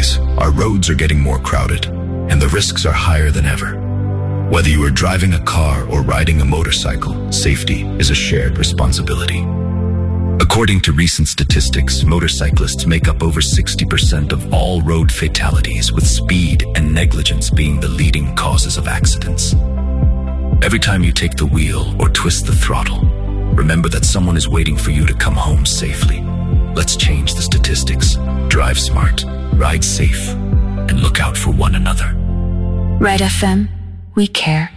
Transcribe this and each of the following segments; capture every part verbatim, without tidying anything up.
days, our roads are getting more crowded, and the risks are higher than ever. Whether you are driving a car or riding a motorcycle, safety is a shared responsibility. According to recent statistics, motorcyclists make up over sixty percent of all road fatalities, with speed and negligence being the leading causes of accidents. Every time you take the wheel or twist the throttle, remember that someone is waiting for you to come home safely. Let's change the statistics. Drive smart, ride safe, and look out for one another. Red F M, we care.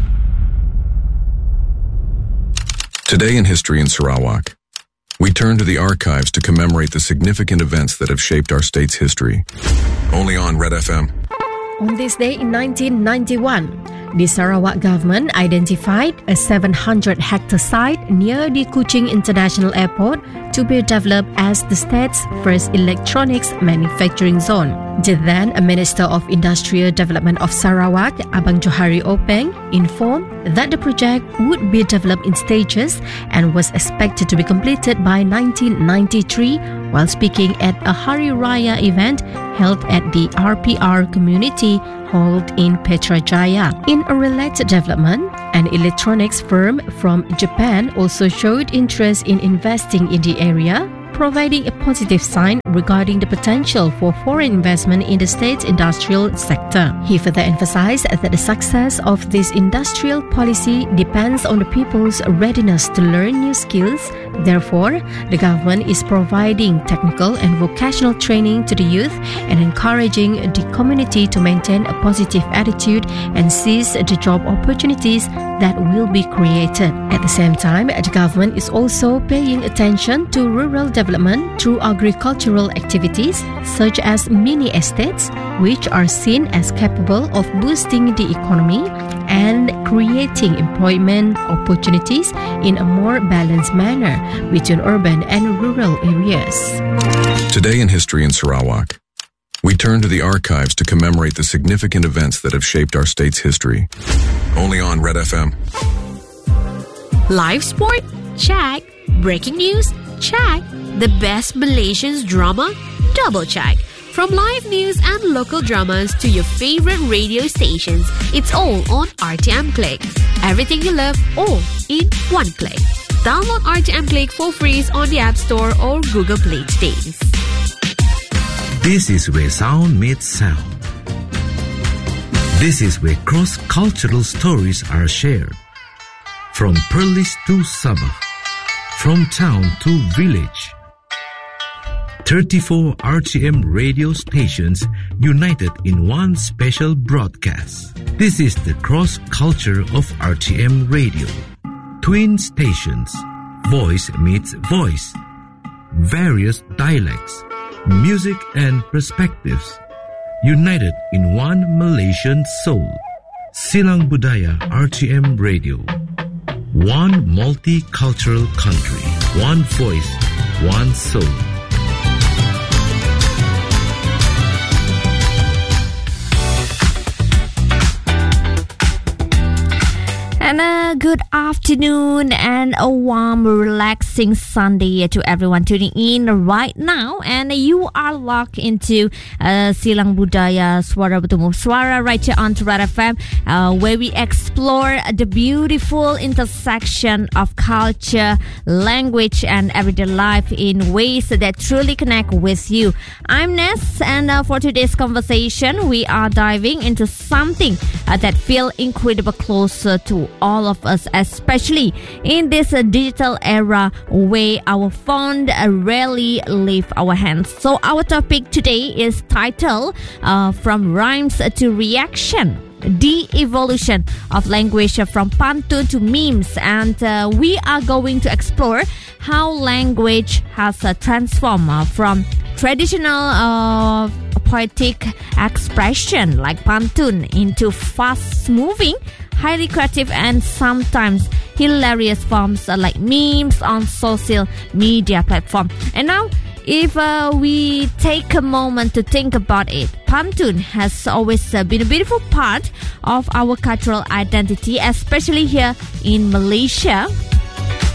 Today in History in Sarawak, we turn to the archives to commemorate the significant events that have shaped our state's history. Only on Red F M. On this day in nineteen ninety-one, the Sarawak government identified a seven hundred hectare site near the Kuching International Airport to be developed as the state's first electronics manufacturing zone. The then Minister of Industrial Development of Sarawak, Abang Johari Openg, informed that the project would be developed in stages and was expected to be completed by nineteen ninety-three while speaking at a Hari Raya event held at the R P R Community Hall in Putrajaya. In a related development, an electronics firm from Japan also showed interest in investing in the area, providing a positive sign regarding the potential for foreign investment in the state's industrial sector. He further emphasized that the success of this industrial policy depends on the people's readiness to learn new skills. Therefore, the government is providing technical and vocational training to the youth and encouraging the community to maintain a positive attitude and seize the job opportunities that will be created. At the same time, the government is also paying attention to rural development through agricultural activities such as mini estates, which are seen as capable of boosting the economy and creating employment opportunities in a more balanced manner between urban and rural areas. Today in History in Sarawak, we turn to the archives to commemorate the significant events that have shaped our state's history. Only on Red F M. Live sport? Check. Breaking news? Check. The best Malaysian drama? Double check. From live news and local dramas to your favorite radio stations, it's all on R T M Click. Everything you love, all in one click. Download R T M Click for free on the App Store or Google Play today. This is where sound meets sound. This is where cross-cultural stories are shared. From Perlis to Sabah, from town to village. thirty-four R T M radio stations united in one special broadcast. This is the cross-culture of R T M radio. Twin stations, voice meets voice, various dialects, music and perspectives, united in one Malaysian soul. Silang Budaya R T M Radio. One multicultural country, one voice, one soul. And a good afternoon and a warm, relaxing Sunday to everyone tuning in right now. And you are locked into uh, Silang Budaya Suara Bertemu Suara right here on Red F M, uh, where we explore the beautiful intersection of culture, language, and everyday life in ways that truly connect with you. I'm Ness, and uh, for today's conversation, we are diving into something uh, that feels incredibly closer to all of us, especially in this uh, digital era where our phone uh, rarely leave our hands. So our topic today is titled uh, From Rhymes to Reaction, the evolution of language from pantun to memes, and uh, we are going to explore how language has uh, transformed uh, from traditional uh, poetic expression like pantun into fast-moving, highly creative and sometimes hilarious forms uh, like memes on social media platforms. And now, if uh, we take a moment to think about it, pantun has always uh, been a beautiful part of our cultural identity, especially here in Malaysia.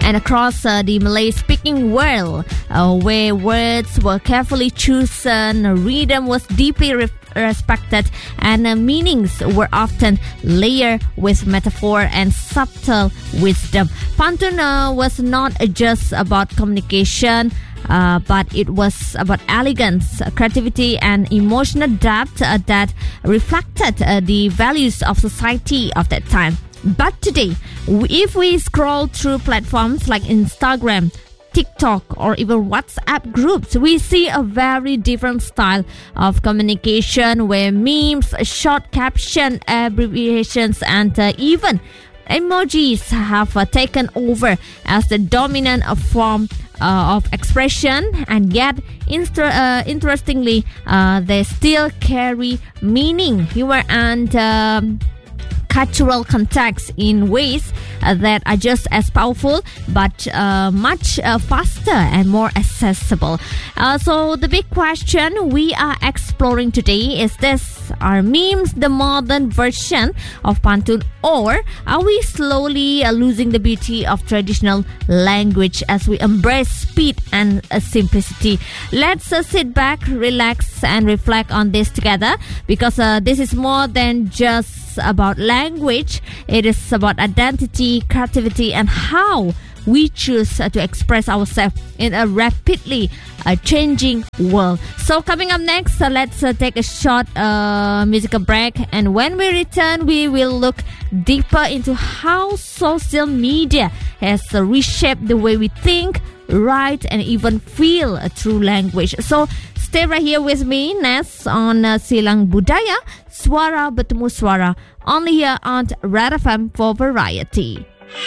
and across uh, the Malay-speaking world, uh, where words were carefully chosen, rhythm was deeply re- respected, and uh, meanings were often layered with metaphor and subtle wisdom. Pantun uh, was not just about communication, uh, but it was about elegance, creativity, and emotional depth uh, that reflected uh, the values of society of that time. But today, if we scroll through platforms like Instagram, TikTok, or even WhatsApp groups, we see a very different style of communication where memes, short caption, abbreviations, and uh, even emojis have uh, taken over as the dominant uh, form uh, of expression. And yet, inter- uh, interestingly, uh, they still carry meaning, humor, and um, cultural context in ways uh, that are just as powerful but uh, much uh, faster and more accessible. Uh, so the big question we are exploring today is this: are memes the modern version of Pantun, or are we slowly uh, losing the beauty of traditional language as we embrace speed and uh, simplicity? Let's uh, sit back, relax, and reflect on this together, because uh, this is more than just about language. It is about identity, creativity, and how we choose uh, to express ourselves in a rapidly uh, changing world. So coming up next, uh, let's uh, take a short uh, musical break, and when we return, we will look deeper into how social media has uh, reshaped the way we think, write, and even feel uh, through language. So stay right here with me, Nes, on uh, Silang Budaya, Suara Bertemu Suara, only here on Red F M for variety.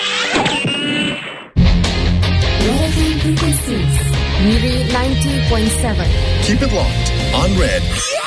Red F M frequencies, Miri ninety point seven. Keep it locked on Red.